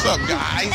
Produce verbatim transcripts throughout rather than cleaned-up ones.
What's up, guys?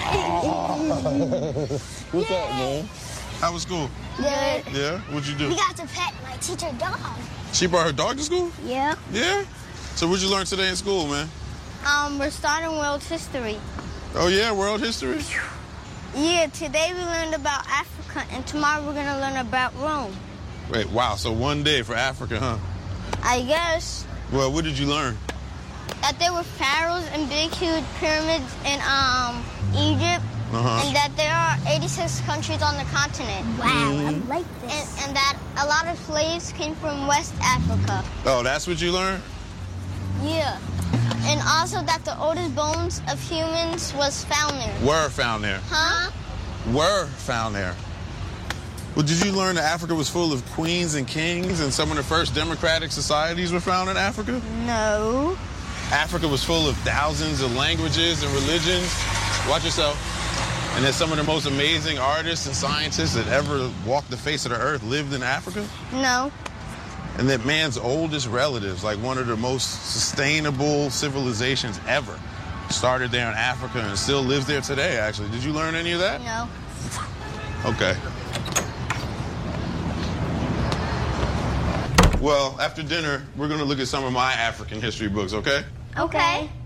What's up, man? How was school? Good. Yeah? What'd you do? We got to pet my teacher dog. She brought her dog to school? Yeah. Yeah? So what'd you learn today in school, man? Um, we're starting world history. Oh, yeah? World history? Yeah, today we learned about Africa, and tomorrow we're going to learn about Rome. Wait, wow. So one day for Africa, huh? I guess. Well, what did you learn? That there were pharaohs and big, huge pyramids in um, Egypt, uh-huh. and that there are eighty-six countries on the continent. Wow, mm-hmm. I like this. And, and that a lot of slaves came from West Africa. Oh, that's what you learned? Yeah. And also that the oldest bones of humans was found there. Were found there. Huh? Were found there. Well, did you learn that Africa was full of queens and kings and some of the first democratic societies were found in Africa? No. Africa was full of thousands of languages and religions. Watch yourself. And that some of the most amazing artists and scientists that ever walked the face of the earth lived in Africa? No. And that man's oldest relatives, like one of the most sustainable civilizations ever, started there in Africa and still lives there today, actually. Did you learn any of that? No. Okay. Well, after dinner, we're going to look at some of my African history books, okay? Okay.